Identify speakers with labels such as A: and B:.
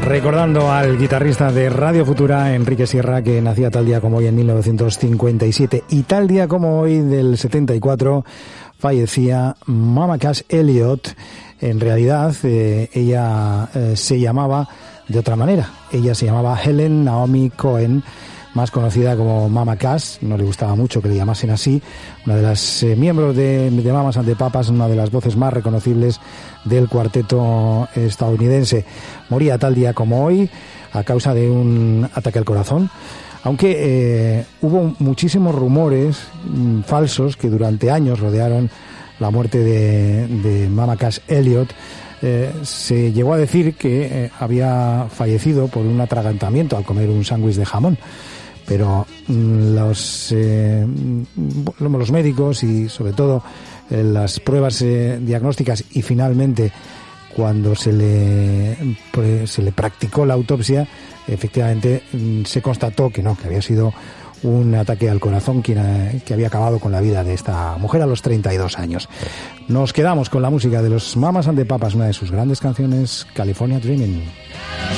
A: Recordando al guitarrista de Radio Futura, Enrique Sierra, que nacía tal día como hoy en 1957 y tal día como hoy del 74 fallecía Mama Cass Elliot. En realidad ella se llamaba de otra manera. Ella se llamaba Helen Naomi Cohen, más conocida como Mama Cass. No le gustaba mucho que le llamasen así. Una de las miembros de Mamas and the Papas, una de las voces más reconocibles del cuarteto estadounidense. Moría tal día como hoy a causa de un ataque al corazón, aunque hubo muchísimos rumores falsos que durante años rodearon la muerte de Mama Cass Elliot. Se llegó a decir que había fallecido por un atragantamiento al comer un sándwich de jamón, pero los médicos y sobre todo las pruebas diagnósticas y finalmente cuando se le practicó la autopsia, efectivamente se constató que no, que había sido un ataque al corazón que había acabado con la vida de esta mujer a los 32 años. Nos quedamos con la música de los Mamas and the Papas, una de sus grandes canciones, California Dreaming.